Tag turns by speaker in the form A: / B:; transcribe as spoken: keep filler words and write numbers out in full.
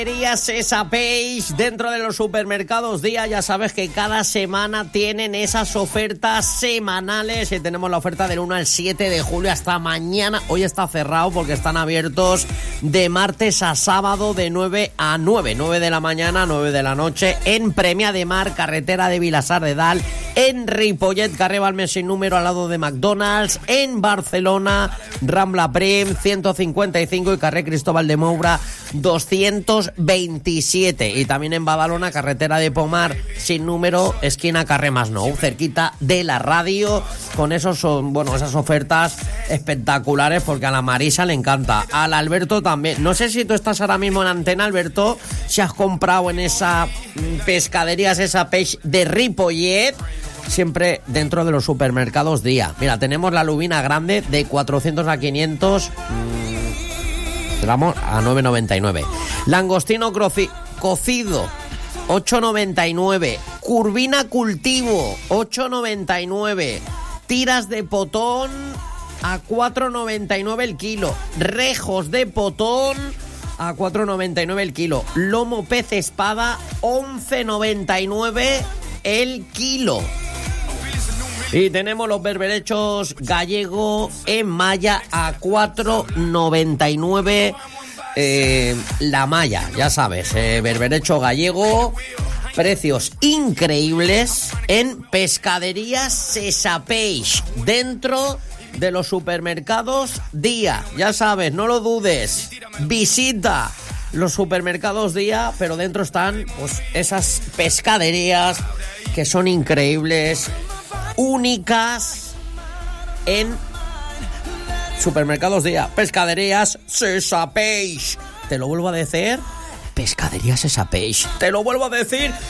A: Esa Page dentro de los supermercados Día. Ya sabes que cada semana tienen esas ofertas semanales y tenemos la oferta del uno al siete de julio hasta mañana. Hoy está cerrado porque están abiertos de martes a sábado de nueve a nueve, nueve de la mañana, nueve de la noche en Premià de Mar, carretera de Vilassar de Dalt, en Ripollet, carrer Balmes sin número al lado de McDonald's, en Barcelona, Rambla Prim ciento cincuenta y cinco y carrer Cristóbal de Moura doscientos veintisiete, y también en Badalona, carretera de Pomar sin número, esquina carrer Masnou, cerquita de la radio, con esos son, bueno, esas ofertas espectaculares porque a la Marisa le encanta, al Alberto también. No sé si tú estás ahora mismo en antena, Alberto, si has comprado en esa pescadería esa peix de Ripollet, siempre dentro de los supermercados Día. Mira, tenemos la lubina grande de cuatrocientos a quinientos, mmm, vamos a nueve noventa y nueve. Langostino croci- cocido ocho noventa y nueve. Curvina cultivo ocho noventa y nueve. Tiras de potón a cuatro noventa y nueve el kilo. Rejos de potón a cuatro noventa y nueve el kilo. Lomo pez espada once noventa y nueve el kilo. Y tenemos los berberechos gallego en malla a cuatro noventa y nueve eh, la malla, ya sabes, eh, berberecho gallego, precios increíbles en pescaderías Sesa Peix, dentro de los supermercados Día, ya sabes, no lo dudes, visita los supermercados Día, pero dentro están pues esas pescaderías que son increíbles, únicas en supermercados Día, pescaderías Sesa Peix. Te lo vuelvo a decir, pescaderías Sesa Peix. Te lo vuelvo a decir,